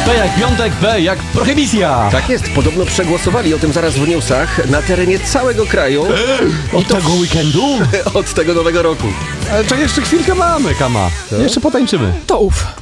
P jak piątek, B jak prohibicja. Tak jest, podobno przegłosowali o tym zaraz w newsach na terenie całego kraju. Od tego weekendu? Od tego nowego roku. Ale czekaj, jeszcze chwilkę mamy, Kama. Jeszcze potańczymy. To ów.